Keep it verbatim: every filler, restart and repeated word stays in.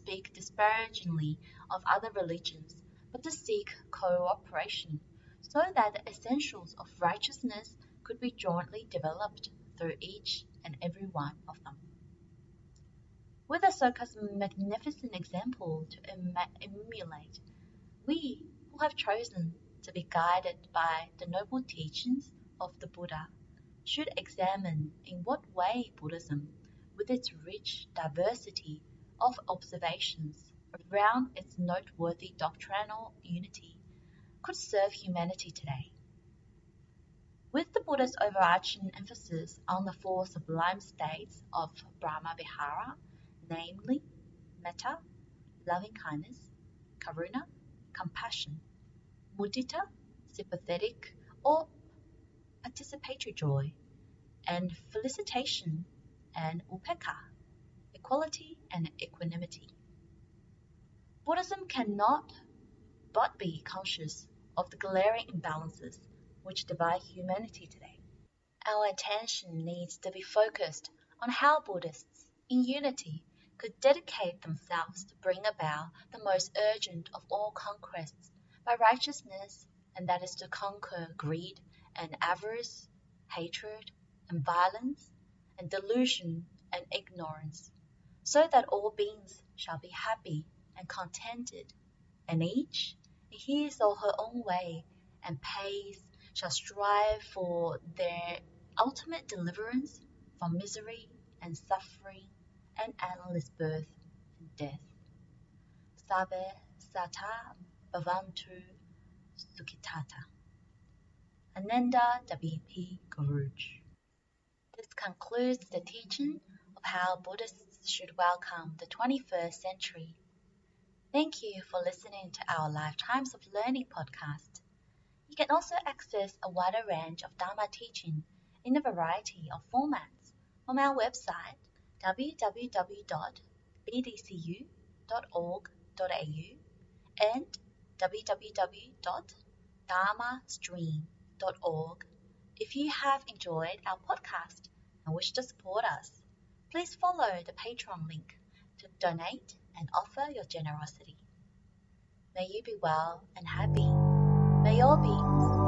speak disparagingly of other religions, but to seek cooperation, so that the essentials of righteousness could be jointly developed through each and every one of them. With a circus magnificent example to emulate, we who have chosen to be guided by the noble teachings of the Buddha should examine in what way Buddhism, with its rich diversity of observations around its noteworthy doctrinal unity, could serve humanity today. With the Buddha's overarching emphasis on the four sublime states of Brahma-vihara, namely metta, loving-kindness, karuna, compassion, mudita, sympathetic or participatory joy, and felicitation, and upekkha, equality and equanimity. Buddhism cannot but be conscious of the glaring imbalances which divide humanity today. Our attention needs to be focused on how Buddhists, in unity, could dedicate themselves to bring about the most urgent of all conquests by righteousness, and that is to conquer greed and avarice, hatred and violence, and delusion and ignorance, so that all beings shall be happy and contented, and each, in his or her own way and pace, shall strive for their ultimate deliverance from misery and suffering and endless birth and death. Sabbe Sata Bhavantu Sukhitata. Ananda W P Guruj. This concludes the teaching of how Buddhists should welcome the twenty-first century. Thank you for listening to our Lifetimes of Learning podcast. You can also access a wider range of Dharma teaching in a variety of formats from our website w w w dot b d c u dot org dot a u and w w w dot dharma stream dot org. If you have enjoyed our podcast and wish to support us, please follow the Patreon link to donate and offer your generosity. May you be well and happy. May your beings